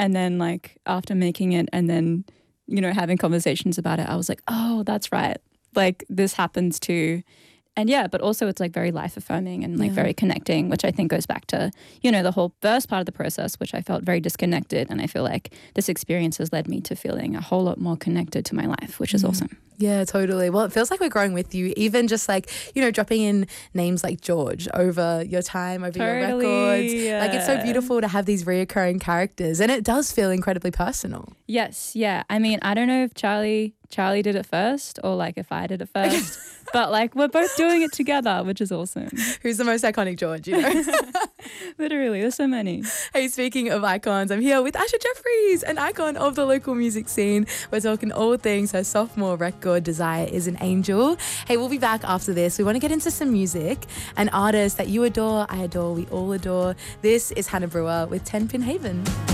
And then like after making it and then, you know, having conversations about it, I was like, oh, that's right. Like this happens too. And yeah, but also it's like very life affirming and like very connecting, which I think goes back to, you know, the whole first part of the process, which I felt very disconnected. And I feel like this experience has led me to feeling a whole lot more connected to my life, which is awesome. Yeah, totally. Well, it feels like we're growing with you, even just like, you know, dropping in names like George over your time, over your records. Like it's so beautiful to have these reoccurring characters, and it does feel incredibly personal. Yes, yeah. I mean, I don't know if Charlie did it first or like if I did it first, but like we're both doing it together, which is awesome. Who's the most iconic George, you know? Literally, there's so many. Hey, speaking of icons, I'm here with Asha Jeffries, an icon of the local music scene. We're talking all things her sophomore record, Desire is an Angel. Hey, we'll be back after this. We want to get into some music, an artist that you adore, I adore, we all adore. This is Hannah Brewer with 10 Pin Haven.